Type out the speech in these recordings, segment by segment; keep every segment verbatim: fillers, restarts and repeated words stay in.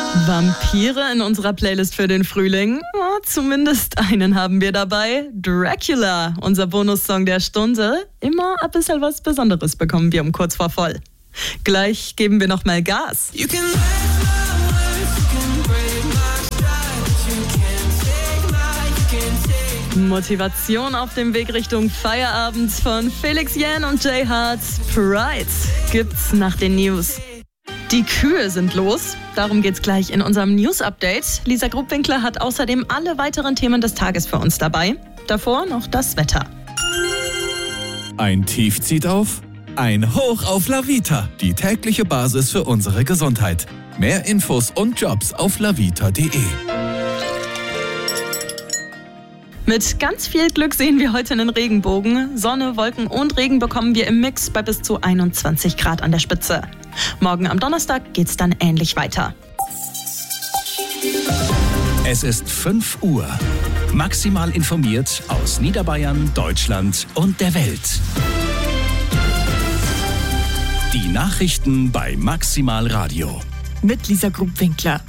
Vampire in unserer Playlist für den Frühling. Oh, zumindest einen haben wir dabei. Dracula, unser Bonussong der Stunde. Immer ein bisschen was Besonderes bekommen wir um kurz vor voll. Gleich geben wir noch mal Gas. Motivation auf dem Weg Richtung Feierabend von Felix Jähn und Jay Hart. Pride gibt's nach den News. Die Kühe sind los. Darum geht's gleich in unserem News-Update. Lisa Grubwinkler hat außerdem alle weiteren Themen des Tages für uns dabei. Davor noch das Wetter. Ein Tief zieht auf, ein Hoch auf La Vita. Die tägliche Basis für unsere Gesundheit. Mehr Infos und Jobs auf lavita punkt de. Mit ganz viel Glück sehen wir heute einen Regenbogen. Sonne, Wolken und Regen bekommen wir im Mix bei bis zu einundzwanzig Grad an der Spitze. Morgen am Donnerstag geht's dann ähnlich weiter. Es ist fünf Uhr. Maximal informiert aus Niederbayern, Deutschland und der Welt. Die Nachrichten bei Maximal Radio. Mit Lisa Grubwinkler.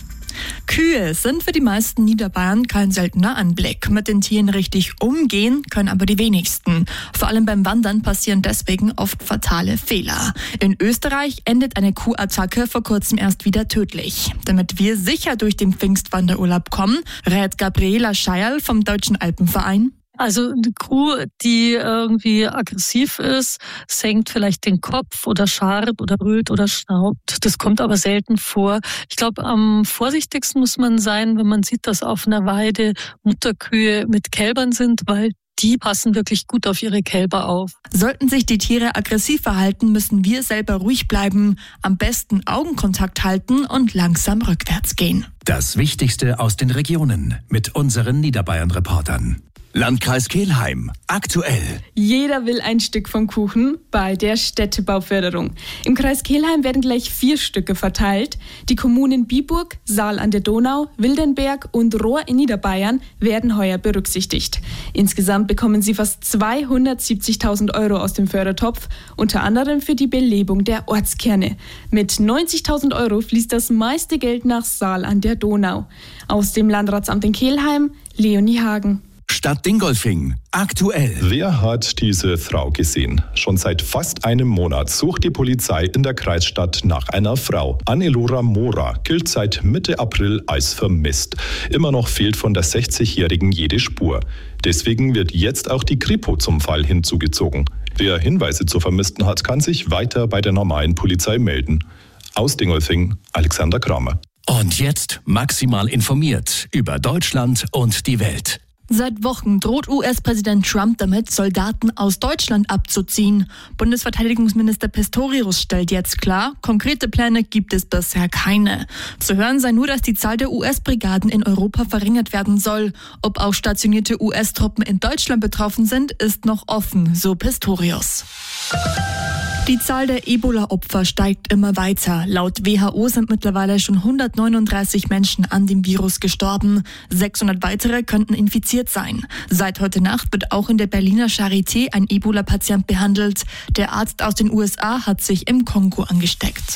Kühe sind für die meisten Niederbayern kein seltener Anblick. Mit den Tieren richtig umgehen können aber die wenigsten. Vor allem beim Wandern passieren deswegen oft fatale Fehler. In Österreich endet eine Kuhattacke vor kurzem erst wieder tödlich. Damit wir sicher durch den Pfingstwanderurlaub kommen, rät Gabriela Scheierl vom Deutschen Alpenverein. Also eine Kuh, die irgendwie aggressiv ist, senkt vielleicht den Kopf oder scharrt oder brüllt oder schnaubt. Das kommt aber selten vor. Ich glaube, am vorsichtigsten muss man sein, wenn man sieht, dass auf einer Weide Mutterkühe mit Kälbern sind, weil die passen wirklich gut auf ihre Kälber auf. Sollten sich die Tiere aggressiv verhalten, müssen wir selber ruhig bleiben, am besten Augenkontakt halten und langsam rückwärts gehen. Das Wichtigste aus den Regionen mit unseren Niederbayern-Reportern. Landkreis Kelheim, aktuell. Jeder will ein Stück vom Kuchen bei der Städtebauförderung. Im Kreis Kelheim werden gleich vier Stücke verteilt. Die Kommunen Biburg, Saal an der Donau, Wildenberg und Rohr in Niederbayern werden heuer berücksichtigt. Insgesamt bekommen sie fast zweihundertsiebzigtausend Euro aus dem Fördertopf, unter anderem für die Belebung der Ortskerne. Mit neunzigtausend Euro fließt das meiste Geld nach Saal an der Donau. Aus dem Landratsamt in Kelheim, Leonie Hagen. Stadt Dingolfing, aktuell. Wer hat diese Frau gesehen? Schon seit fast einem Monat sucht die Polizei in der Kreisstadt nach einer Frau. Annelora Mora gilt seit Mitte April als vermisst. Immer noch fehlt von der sechzigjährigen jede Spur. Deswegen wird jetzt auch die Kripo zum Fall hinzugezogen. Wer Hinweise zu Vermissten hat, kann sich weiter bei der normalen Polizei melden. Aus Dingolfing, Alexander Kramer. Und jetzt maximal informiert über Deutschland und die Welt. Seit Wochen droht U S-Präsident Trump damit, Soldaten aus Deutschland abzuziehen. Bundesverteidigungsminister Pistorius stellt jetzt klar, konkrete Pläne gibt es bisher keine. Zu hören sei nur, dass die Zahl der U S-Brigaden in Europa verringert werden soll. Ob auch stationierte U S-Truppen in Deutschland betroffen sind, ist noch offen, so Pistorius. Die Zahl der Ebola-Opfer steigt immer weiter. Laut W H O sind mittlerweile schon hundertneununddreißig Menschen an dem Virus gestorben. sechshundert weitere könnten infiziert sein. Seit heute Nacht wird auch in der Berliner Charité ein Ebola-Patient behandelt. Der Arzt aus den U S A hat sich im Kongo angesteckt.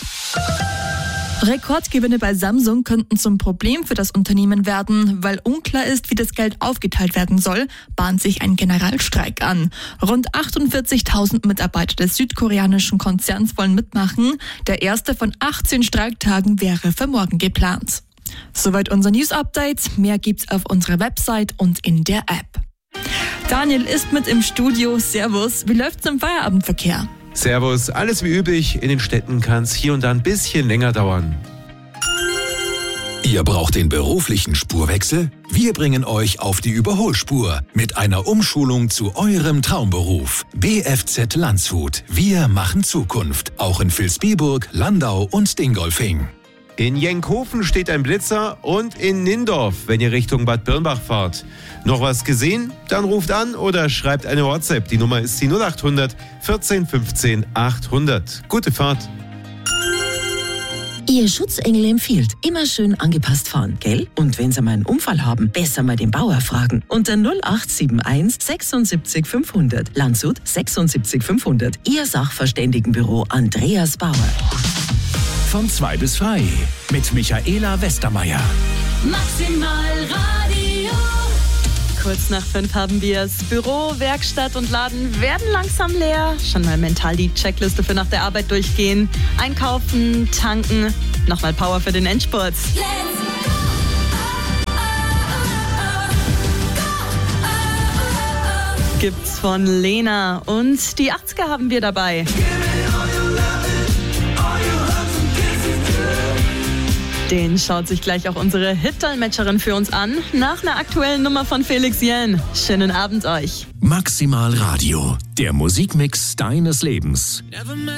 Rekordgewinne bei Samsung könnten zum Problem für das Unternehmen werden. Weil unklar ist, wie das Geld aufgeteilt werden soll, bahnt sich ein Generalstreik an. Rund achtundvierzigtausend Mitarbeiter des südkoreanischen Konzerns wollen mitmachen. Der erste von achtzehn Streiktagen wäre für morgen geplant. Soweit unser News-Update. Mehr gibt's auf unserer Website und in der App. Daniel ist mit im Studio. Servus. Wie läuft's im Feierabendverkehr? Servus, alles wie üblich. In den Städten kann es hier und da ein bisschen länger dauern. Ihr braucht den beruflichen Spurwechsel? Wir bringen euch auf die Überholspur mit einer Umschulung zu eurem Traumberuf. B F Z Landshut. Wir machen Zukunft. Auch in Vilsbiburg, Landau und Dingolfing. In Jenkhofen steht ein Blitzer und in Nindorf, wenn ihr Richtung Bad Birnbach fahrt. Noch was gesehen? Dann ruft an oder schreibt eine WhatsApp. Die Nummer ist die null acht hundert vierzehn fünfzehn achthundert. Gute Fahrt. Ihr Schutzengel empfiehlt, immer schön angepasst fahren, gell? Und wenn Sie mal einen Unfall haben, besser mal den Bauer fragen. Unter null acht sieben eins sechsundsiebzig fünfhundert. Landshut sechsundsiebzig fünfhundert. Ihr Sachverständigenbüro Andreas Bauer. von zwei bis drei mit Michaela Westermeier. Maximal Radio. Kurz nach fünf haben wir es. Büro, Werkstatt und Laden werden langsam leer. Schon mal mental die Checkliste für nach der Arbeit durchgehen. Einkaufen, tanken, nochmal Power für den Endspurt. Gibt's von Lena und die achtziger haben wir dabei. Den schaut sich gleich auch unsere Hit-Dolmetscherin für uns an, nach einer aktuellen Nummer von Felix Jähn. Schönen Abend euch. Maximal Radio, der Musikmix deines Lebens.